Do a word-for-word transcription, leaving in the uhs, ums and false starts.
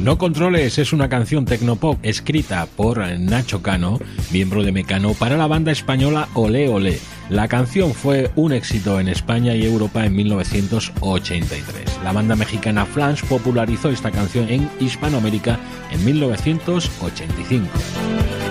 No Controles es una canción tecnopop escrita por Nacho Cano, miembro de Mecano, para la banda española Olé Olé. La canción fue un éxito en España y Europa en mil novecientos ochenta y tres. La banda mexicana Flash popularizó esta canción en Hispanoamérica en mil novecientos ochenta y cinco.